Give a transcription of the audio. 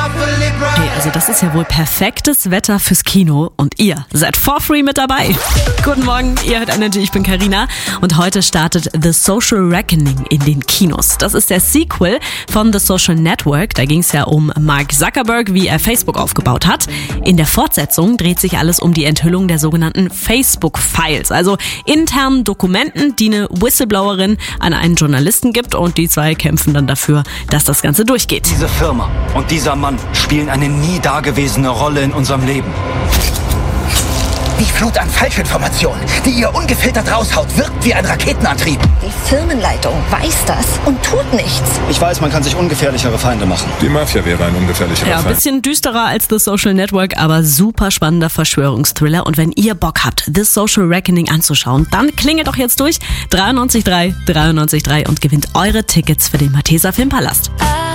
Hey, also das ist ja wohl perfektes Wetter fürs Kino und ihr seid for free mit dabei. Guten Morgen, ihr hört Energy, ich bin Carina und heute startet The Social Reckoning in den Kinos. Das ist der Sequel von The Social Network, da ging es ja um Mark Zuckerberg, wie er Facebook aufgebaut hat. In der Fortsetzung dreht sich alles um die Enthüllung der sogenannten Facebook-Files, also internen Dokumenten, die eine Whistleblowerin an einen Journalisten gibt und die zwei kämpfen dann dafür, dass das Ganze durchgeht. Diese Firma und dieser Mann spielen eine nie dagewesene Rolle in unserem Leben. Die Flut an Falschinformationen, die ihr ungefiltert raushaut, wirkt wie ein Raketenantrieb. Die Firmenleitung weiß das und tut nichts. Ich weiß, man kann sich ungefährlichere Feinde machen. Die Mafia wäre ein ungefährlicherer Ja, ein Feind. bisschen düsterer als The Social Network, aber super spannender Verschwörungsthriller. Und wenn ihr Bock habt, The Social Reckoning anzuschauen, dann klingelt doch jetzt durch 93.3 und gewinnt eure Tickets für den Malteser Filmpalast.